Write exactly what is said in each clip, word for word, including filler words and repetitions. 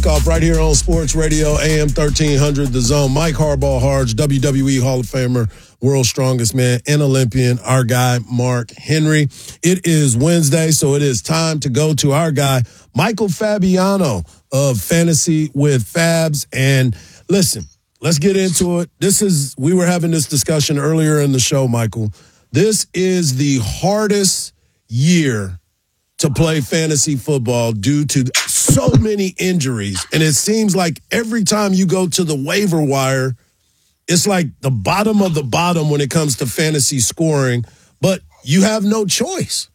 kickoff right here on Sports Radio, A M thirteen hundred, The Zone. Mike Harbaugh Harge, W W E Hall of Famer, World's Strongest Man, and Olympian, our guy, Mark Henry. It is Wednesday, so it is time to go to our guy, Michael Fabiano of Fantasy with Fabs. And listen, let's get into it. This is, we were having this discussion earlier in the show, Michael. This is the hardest year to play fantasy football due to so many injuries. And it seems like every time you go to the waiver wire, it's like the bottom of the bottom when it comes to fantasy scoring, but you have no choice.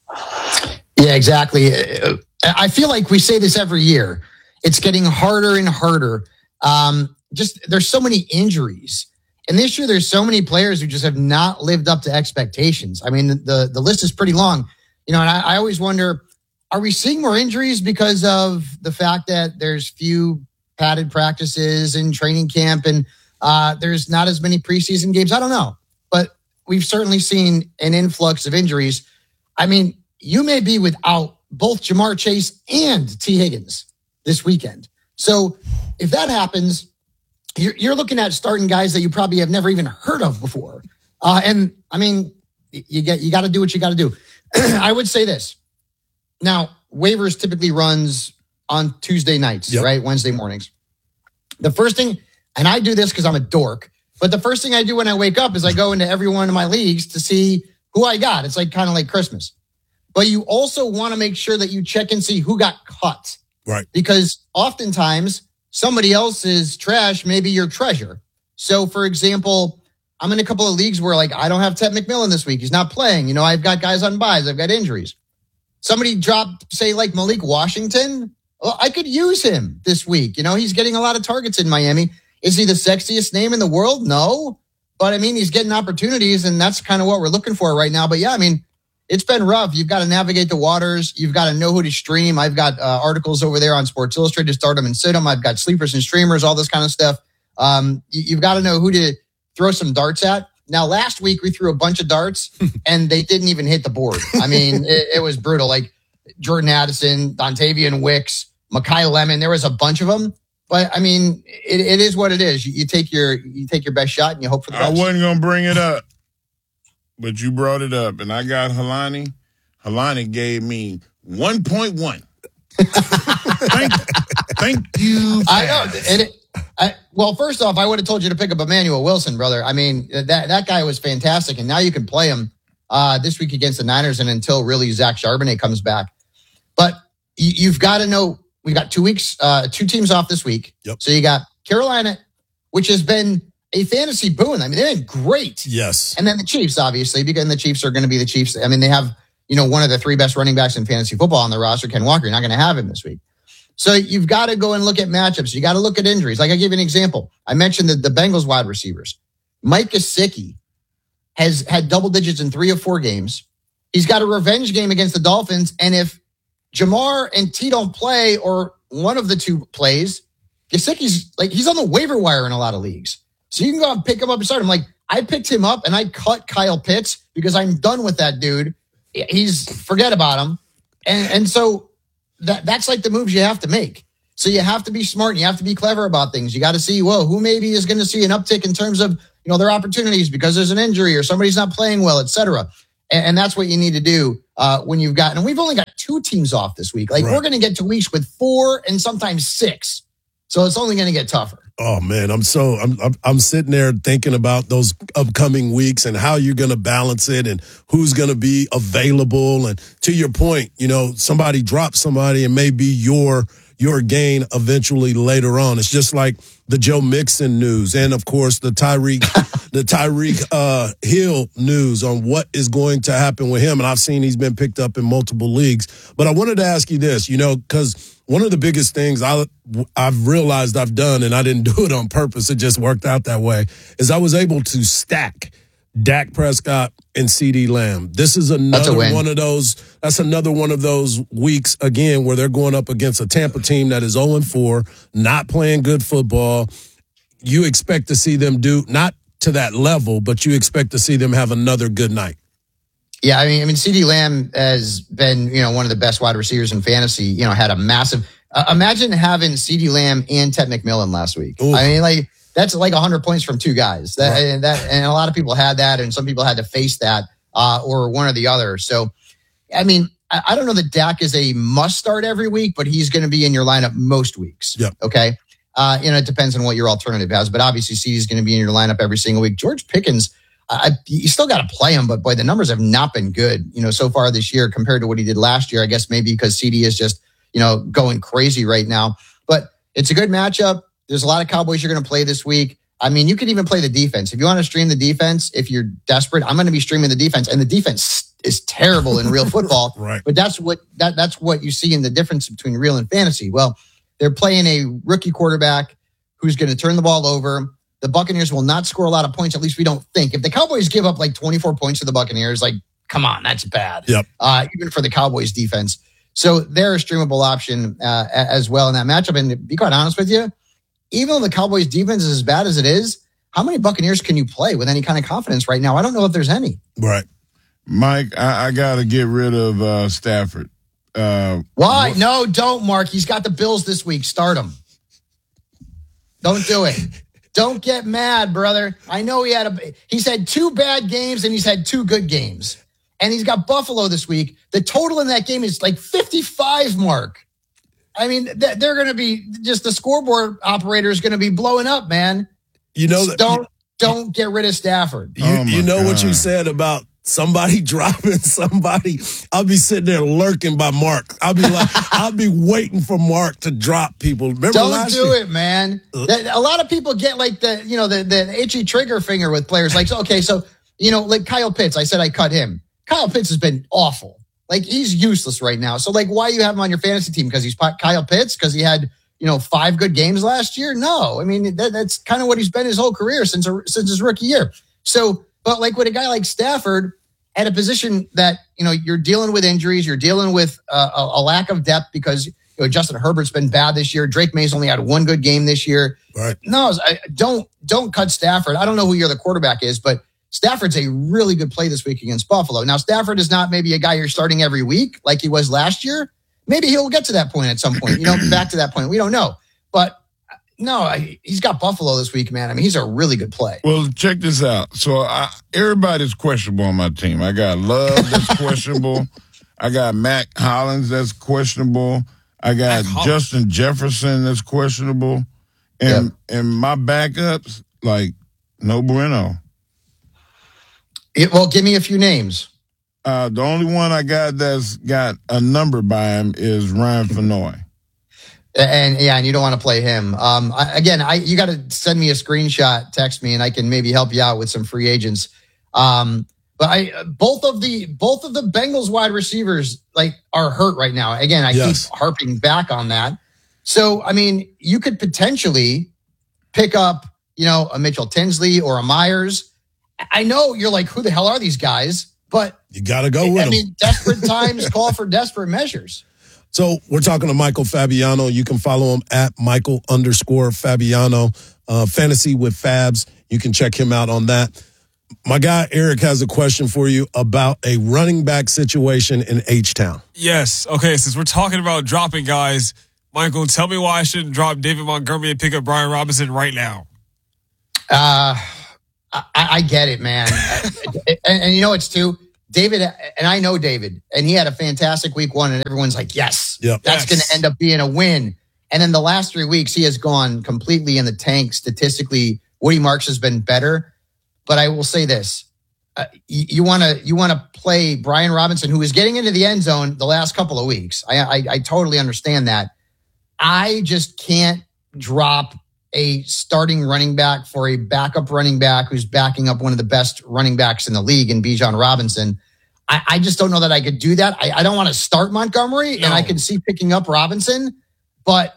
Yeah, exactly. I feel like we say this every year. It's getting harder and harder. Um, just there's so many injuries. And this year there's so many players who just have not lived up to expectations. I mean, the, the list is pretty long. You know, and I, I always wonder, are we seeing more injuries because of the fact that there's few padded practices in training camp and uh, there's not as many preseason games? I don't know. But we've certainly seen an influx of injuries. I mean, you may be without both Jamar Chase and T. Higgins this weekend. So if that happens, you're, you're looking at starting guys that you probably have never even heard of before. Uh, and I mean, you get you got to do what you got to do. I would say this. Now, waivers typically runs on Tuesday nights, yep. right? Wednesday mornings. The first thing, and I do this because I'm a dork, but the first thing I do when I wake up is I go into every one of my leagues to see who I got. It's like kind of like Christmas. But you also want to make sure that you check and see who got cut. Right. Because oftentimes somebody else's trash may be your treasure. So, for example, I'm in a couple of leagues where, like, I don't have Ted McMillan this week. He's not playing. You know, I've got guys on buys. I've got injuries. Somebody dropped, say, like Malik Washington. Well, I could use him this week. You know, he's getting a lot of targets in Miami. Is he the sexiest name in the world? No. But, I mean, he's getting opportunities, and that's kind of what we're looking for right now. But, yeah, I mean, it's been rough. You've got to navigate the waters. You've got to know who to stream. I've got uh, articles over there on Sports Illustrated, Start 'em and Sit 'em. I've got sleepers and streamers, all this kind of stuff. Um, you, you've got to know who to throw some darts at. Now, last week we threw a bunch of darts and they didn't even hit the board. I mean, it, it was brutal. Like Jordan Addison, Dontavian Wicks, Mekhi Lemon. There was a bunch of them. But I mean, it, it is what it is. You, you take your you take your best shot and you hope for the best. I wasn't gonna bring it up, but you brought it up, and I got Helani. Helani gave me one point one. thank, thank you. I know. And it, I, well, first off, I would have told you to pick up Emmanuel Wilson, brother. I mean, that that guy was fantastic, and now you can play him uh, this week against the Niners and until really Zach Charbonnet comes back. But you, you've got to know, we've got two weeks, uh, two teams off this week. Yep. So you got Carolina, which has been a fantasy boon. I mean, they've been great. Yes. And then the Chiefs, obviously, because the Chiefs are going to be the Chiefs. I mean, they have, you know, one of the three best running backs in fantasy football on the roster, Ken Walker. You're not going to have him this week. So you've got to go and look at matchups. You got to look at injuries. Like I give you an example. I mentioned the, the Bengals wide receivers. Mike Gesicki has had double digits in three or four games. He's got a revenge game against the Dolphins. And if Jamar and T don't play or one of the two plays, Gesicki's like, he's on the waiver wire in a lot of leagues. So you can go and pick him up and start him. Like I picked him up and I cut Kyle Pitts because I'm done with that dude. He's forget about him. And, and so, That that's like the moves you have to make. So you have to be smart and you have to be clever about things. You got to see, whoa, who maybe is going to see an uptick in terms of, you know, their opportunities because there's an injury or somebody's not playing well, et cetera. And, and that's what you need to do uh, when you've got, and we've only got two teams off this week. Like right. We're going to get to weeks with four and sometimes six. So it's only going to get tougher. Oh man, I'm so I'm, I'm I'm sitting there thinking about those upcoming weeks and how you're going to balance it and who's going to be available. And to your point, you know, somebody drops somebody and maybe your your gain eventually later on. It's just like the Joe Mixon news and of course the Tyreek the Tyreek uh, Hill news on what is going to happen with him. And I've seen he's been picked up in multiple leagues. But I wanted to ask you this, you know, because one of the biggest things I, I've realized I've done, and I didn't do it on purpose, it just worked out that way, is I was able to stack Dak Prescott and CeeDee Lamb. This is another one of those, that's another one of those weeks, again, where they're going up against a Tampa team that is oh and four, not playing good football. You expect to see them do, not to that level, but you expect to see them have another good night. Yeah, I mean, I mean, CeeDee Lamb has been, you know, one of the best wide receivers in fantasy. You know, had a massive Uh, imagine having CeeDee Lamb and Ted McMillan last week. Ooh. I mean, like that's like one hundred points from two guys. That, right. and, that, and a lot of people had that, and some people had to face that, uh, or one or the other. So, I mean, I, I don't know that Dak is a must start every week, but he's going to be in your lineup most weeks. Yep. Okay. Uh, you know, it depends on what your alternative has, but obviously CeeDee is going to be in your lineup every single week. George Pickens, I, you still got to play him, but boy, the numbers have not been good, you know, so far this year compared to what he did last year. I guess maybe because CeeDee is just, you know, going crazy right now, but it's a good matchup. There's a lot of Cowboys you're going to play this week. I mean, you can even play the defense. If you want to stream the defense, if you're desperate, I'm going to be streaming the defense, and the defense is terrible in real football. Right. But that's what, that, that's what you see in the difference between real and fantasy. Well, they're playing a rookie quarterback who's going to turn the ball over. The Buccaneers will not score a lot of points. At least we don't think. If the Cowboys give up like twenty-four points to the Buccaneers, like, come on, that's bad. Yep. Uh, even for the Cowboys defense. So they're a streamable option uh, as well in that matchup. And to be quite honest with you, even though the Cowboys defense is as bad as it is, how many Buccaneers can you play with any kind of confidence right now? I don't know if there's any. Right. Mike, I, I got to get rid of uh, Stafford. Uh, Why? What? No, don't, Mark. He's got the Bills this week. Start him. Don't do it. Don't get mad, brother. I know he had a he's had two bad games and he's had two good games. And he's got Buffalo this week. The total in that game is like fifty-five, Mark. I mean, they're going to be just the scoreboard operator is going to be blowing up, man. You know that don't don't get rid of Stafford. You, oh you know God. what you said about somebody dropping somebody. I'll be sitting there lurking by Mark. I'll be like, I'll be waiting for Mark to drop people. Remember Don't last do year? it, man. That, a lot of people get like the, you know, the, the itchy trigger finger with players. Like, okay, so, you know, like Kyle Pitts, I said I cut him. Kyle Pitts has been awful. Like, he's useless right now. So, like, why you have him on your fantasy team? Because he's Kyle Pitts? Because he had, you know, five good games last year? No. I mean, that, that's kind of what he's been his whole career since, since his rookie year. So, but like with a guy like Stafford at a position that, you know, you're dealing with injuries, you're dealing with uh, a, a lack of depth because, you know, Justin Herbert's been bad this year. Drake May's only had one good game this year. Right. No, I, don't, don't cut Stafford. I don't know who your other quarterback is, but Stafford's a really good play this week against Buffalo. Now, Stafford is not maybe a guy you're starting every week like he was last year. Maybe he'll get to that point at some point, you know, back to that point. We don't know. But no, I, he's got Buffalo this week, man. I mean, he's a really good play. Well, check this out. So I, everybody's questionable on my team. I got Love that's questionable. I got Mac Hollins that's questionable. I got Justin Jefferson that's questionable. And yep. and my backups, like, no bueno. It, well, give me a few names. Uh, the only one I got that's got a number by him is Ryan Fenoy. And yeah, and you don't want to play him. Um, I, again, I you got to send me a screenshot, text me, and I can maybe help you out with some free agents. Um, but I both of the both of the Bengals wide receivers like are hurt right now. Again, I yes. keep harping back on that. So I mean, you could potentially pick up, you know, a Mitchell Tinsley or a Myers. I know you're like, who the hell are these guys? But you got to go with I them. I mean, desperate times call for desperate measures. So we're talking to Michael Fabiano. You can follow him at Michael underscore Fabiano, uh, Fantasy with Fabs. You can check him out on that. My guy Eric has a question for you about a running back situation in H-Town. Yes. Okay, since we're talking about dropping guys, Michael, tell me why I shouldn't drop David Montgomery and pick up Brian Robinson right now. Uh, I, I get it, man. and, and you know it's too. David, and I know David, and he had a fantastic week one, and everyone's like, yes, yep. that's yes. going to end up being a win. And then the last three weeks, he has gone completely in the tank. Statistically, Woody Marks has been better. But I will say this. Uh, you want to you want to play Brian Robinson, who is getting into the end zone the last couple of weeks. I, I, I totally understand that. I just can't drop a starting running back for a backup running back who's backing up one of the best running backs in the league in Bijan Robinson. I, I just don't know that I could do that. I, I don't want to start Montgomery, no. and I can see picking up Robinson. But,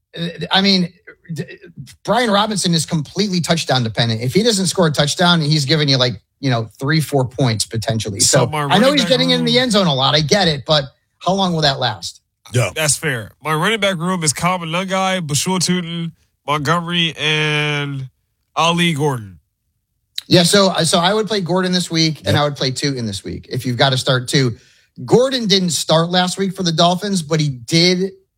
I mean, Brian Robinson is completely touchdown dependent. If he doesn't score a touchdown, he's giving you like, you know, three, four points potentially. So, so I know he's getting room, in the end zone a lot. I get it. But how long will that last? Yeah, that's fair. My running back room is Common Lungai, Bashul Tootin, Montgomery, and Ali Gordon. Yeah, so so I would play Gordon this week, and yep. I would play Tootin this week if you've got to start two. Gordon didn't start last week for the Dolphins, but he did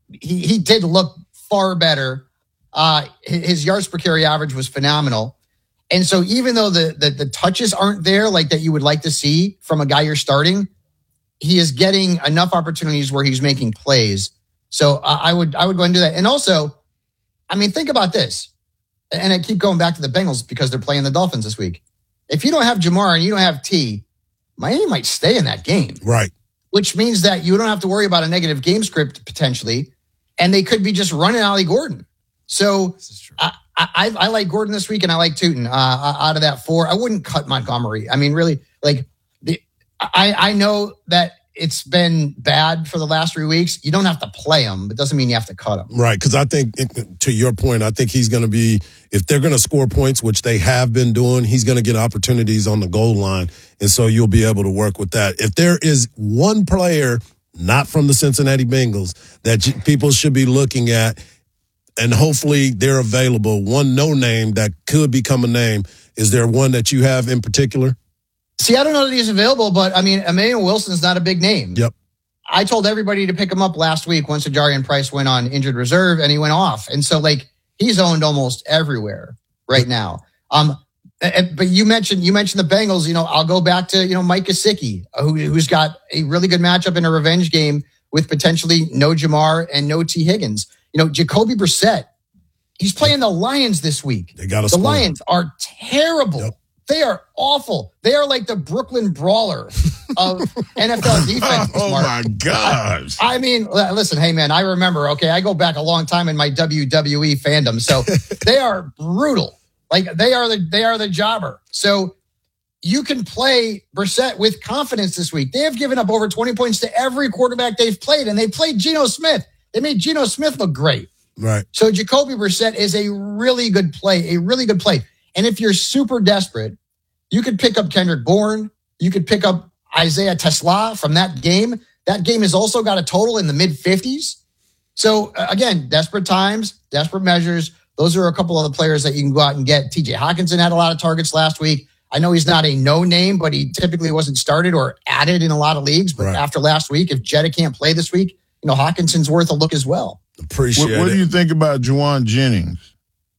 he, he did look far better. Uh, his yards per carry average was phenomenal. And so even though the, the the touches aren't there like that you would like to see from a guy you're starting, he is getting enough opportunities where he's making plays. So uh, I would I would go and do that. And also, I mean, think about this. And I keep going back to the Bengals because they're playing the Dolphins this week. If you don't have Jamar and you don't have T, Miami might stay in that game. Right. Which means that you don't have to worry about a negative game script potentially. And they could be just running Ollie Gordon. So I, I, I like Gordon this week, and I like Tootin. Uh, out of that four, I wouldn't cut Montgomery. I mean, really, like the, I, I know that it's been bad for the last three weeks. You don't have to play him. It doesn't mean you have to cut him. Right, because I think, to your point, I think he's going to be, if they're going to score points, which they have been doing, he's going to get opportunities on the goal line, and so you'll be able to work with that. If there is one player, not from the Cincinnati Bengals, that people should be looking at, and hopefully they're available, one no name that could become a name, is there one that you have in particular? See, I don't know that he's available, but I mean, Emmanuel Wilson's not a big name. Yep. I told everybody to pick him up last week once Ajarian Price went on injured reserve and he went off. And so, like, he's owned almost everywhere right now. Um, but you mentioned you mentioned the Bengals. You know, I'll go back to, you know, Mike Gesicki, who, who's got a really good matchup in a revenge game with potentially no Jamar and no T. Higgins. You know, Jacoby Brissett, he's playing the Lions this week. They got the score. Lions are terrible. Yep. They are awful. They are like the Brooklyn Brawler of N F L defense. Oh, my gosh. I, I mean, listen, hey, man, I remember, okay, I go back a long time in my W W E fandom. So they are brutal. Like, they are the they are the jobber. So you can play Brissett with confidence this week. They have given up over twenty points to every quarterback they've played, and they played Geno Smith. They made Geno Smith look great. Right. So Jacoby Brissett is a really good play, a really good play. And if you're super desperate, you could pick up Kendrick Bourne. You could pick up Isaiah Tesla from that game. That game has also got a total in the mid fifties. So uh, again, desperate times, desperate measures. Those are a couple of the players that you can go out and get. T J Hawkinson had a lot of targets last week. I know he's not a no name, but he typically wasn't started or added in a lot of leagues. But right. After last week, if Jetta can't play this week, you know, Hawkinson's worth a look as well. Appreciate what, what it. do you think about Juwan Jennings?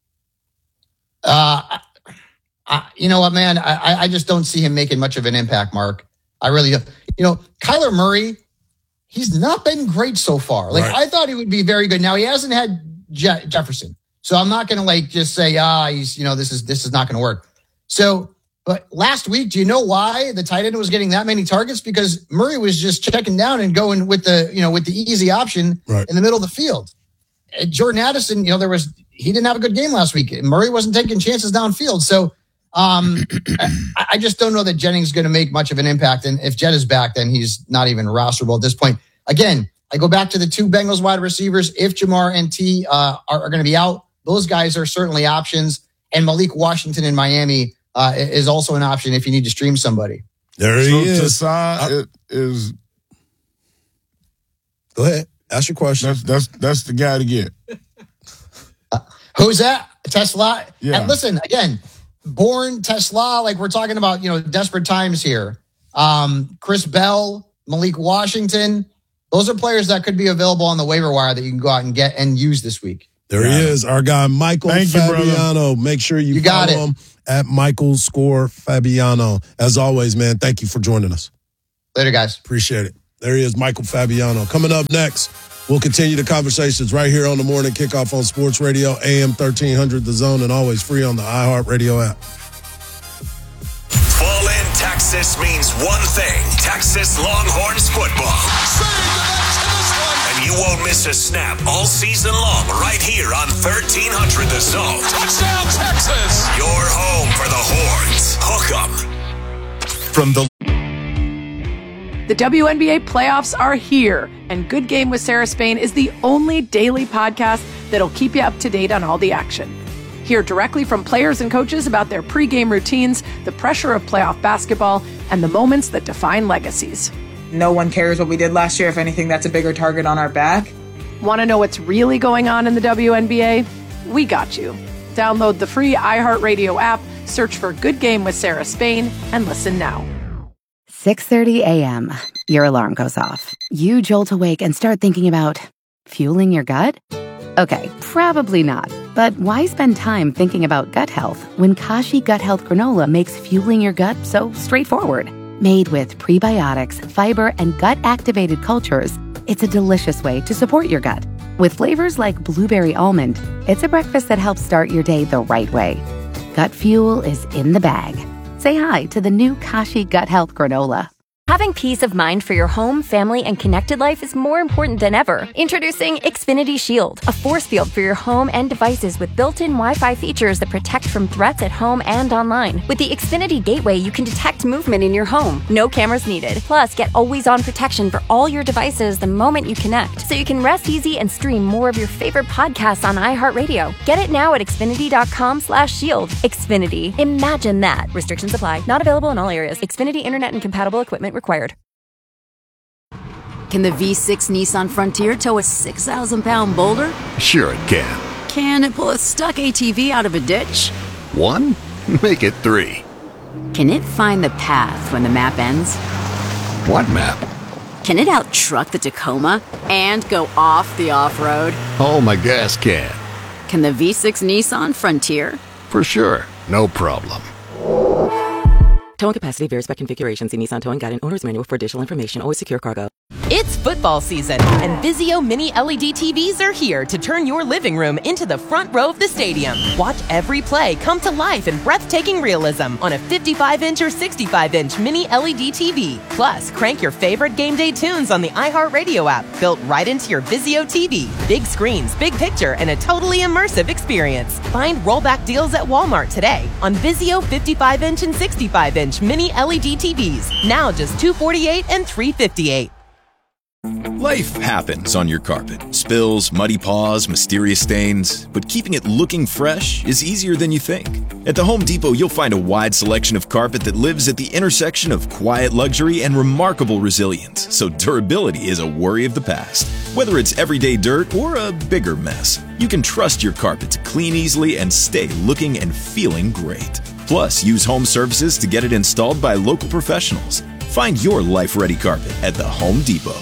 Uh, I, you know what, man? I, I just don't see him making much of an impact, Mark. I really don't. You know, Kyler Murray, he's not been great so far. Like, right. I thought he would be very good. Now, he hasn't had Je- Jefferson. So I'm not going to, like, just say, ah, he's, you know, this is this is not going to work. So, but last week, do you know why the tight end was getting that many targets? Because Murray was just checking down and going with the, you know, with the easy option right. in the middle of the field. And Jordan Addison, you know, there was, he didn't have a good game last week. Murray wasn't taking chances downfield. So um, I, I just don't know that Jennings is going to make much of an impact. And if Jett is back, then he's not even rosterable at this point. Again, I go back to the two Bengals wide receivers. If Jamar and T uh, are, are going to be out, those guys are certainly options. And Malik Washington in Miami uh, is also an option if you need to stream somebody. There he so is. Tassan is. Go ahead. Ask your question. That's that's that's the guy to get. Uh, who's that? Tesla. Yeah. And listen, again, Bourne, Tesla. Like, we're talking about, you know, desperate times here. Um, Chris Bell, Malik Washington. Those are players that could be available on the waiver wire that you can go out and get and use this week. There yeah. he is, our guy Michael Thank Fabiano. You, Make sure you, you follow got it. him at Michael Score Fabiano. As always, man, thank you for joining us. Later, guys. Appreciate it. There he is, Michael Fabiano. Coming up next, we'll continue the conversations right here on the morning kickoff on Sports Radio, A M thirteen hundred The Zone, and always free on the iHeartRadio app. Fall in Texas means one thing: Texas Longhorns football. And you won't miss a snap all season long right here on thirteen hundred The Zone. Touchdown, Texas! Your home for the Horns. Hook 'em. From the The W N B A playoffs are here, and Good Game with Sarah Spain is the only daily podcast that'll keep you up to date on all the action. Hear directly from players and coaches about their pregame routines, the pressure of playoff basketball, and the moments that define legacies. No one cares what we did last year. If anything, that's a bigger target on our back. Want to know what's really going on in the W N B A? We got you. Download the free iHeartRadio app, search for Good Game with Sarah Spain, and listen now. six thirty a.m. Your alarm goes off. You jolt awake and start thinking about fueling your gut? Okay, probably not. But why spend time thinking about gut health when Kashi Gut Health Granola makes fueling your gut so straightforward? Made with prebiotics, fiber, and gut-activated cultures, it's a delicious way to support your gut. With flavors like blueberry almond, it's a breakfast that helps start your day the right way. Gut fuel is in the bag. Say hi to the new Kashi Gut Health Granola. Having peace of mind for your home, family, and connected life is more important than ever. Introducing Xfinity Shield, a force field for your home and devices with built-in Wi-Fi features that protect from threats at home and online. With the Xfinity Gateway, you can detect movement in your home. No cameras needed. Plus, get always-on protection for all your devices the moment you connect, so you can rest easy and stream more of your favorite podcasts on iHeartRadio. Get it now at Xfinity.com slash shield. Xfinity. Imagine that. Restrictions apply. Not available in all areas. Xfinity Internet and compatible equipment required. Can the V six Nissan Frontier tow a six thousand pound boulder? Sure it can. Can it pull a stuck A T V out of a ditch? One? Make it three. Can it find the path when the map ends? What map? Can it out-truck the Tacoma and go off the off-road? Oh, my gas can. Can the V six Nissan Frontier? For sure. No problem. Towing capacity varies by configuration. See Nissan Towing Guide and Owner's Manual for additional information. Always secure cargo. It's football season, and Vizio Mini L E D T Vs are here to turn your living room into the front row of the stadium. Watch every play come to life in breathtaking realism on a fifty-five inch or sixty-five inch Mini L E D T V. Plus, crank your favorite game day tunes on the iHeartRadio app, built right into your Vizio T V. Big screens, big picture, and a totally immersive experience. Find rollback deals at Walmart today on Vizio fifty-five inch and sixty-five inch Mini L E D T Vs. Now just two hundred forty-eight dollars and three hundred fifty-eight dollars. Life happens on your carpet. Spills, muddy paws, mysterious stains. But keeping it looking fresh is easier than you think. At the Home Depot, you'll find a wide selection of carpet that lives at the intersection of quiet luxury and remarkable resilience. So durability is a worry of the past. Whether it's everyday dirt or a bigger mess, you can trust your carpet to clean easily and stay looking and feeling great. Plus, use home services to get it installed by local professionals. Find your life-ready carpet at the Home Depot.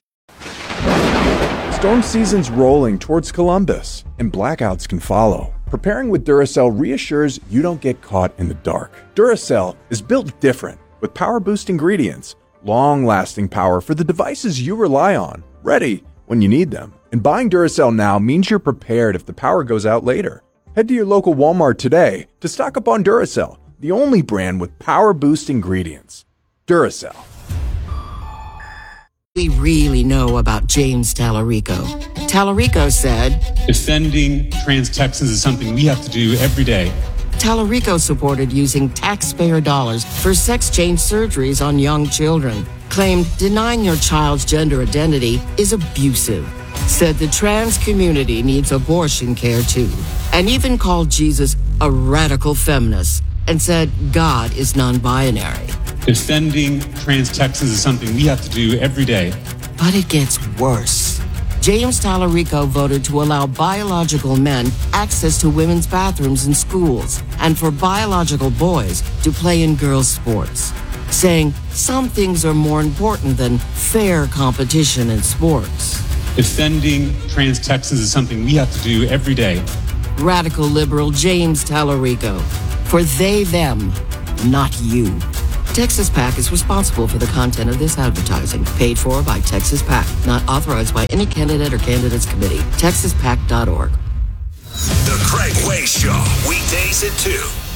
Storm season's rolling towards Columbus, and blackouts can follow. Preparing with Duracell reassures you don't get caught in the dark. Duracell is built different, with power-boost ingredients, long-lasting power for the devices you rely on, ready when you need them. And buying Duracell now means you're prepared if the power goes out later. Head to your local Walmart today to stock up on Duracell, the only brand with power-boost ingredients. Duracell. We really know about James Tallarico. Tallarico said, defending trans Texans is something we have to do every day. Tallarico supported using taxpayer dollars for sex change surgeries on young children. Claimed denying your child's gender identity is abusive. Said the trans community needs abortion care too. And even called Jesus a radical feminist. And said God is non-binary. Defending trans Texans is something we have to do every day. But it gets worse. James Tallarico voted to allow biological men access to women's bathrooms in schools and for biological boys to play in girls' sports, saying some things are more important than fair competition in sports. Defending trans Texans is something we have to do every day. Radical liberal James Tallarico. For they, them, not you. Texas PAC is responsible for the content of this advertising, paid for by Texas PAC, not authorized by any candidate or candidates committee. Texas Pac dot org. The Craig Way Show, weekdays at two.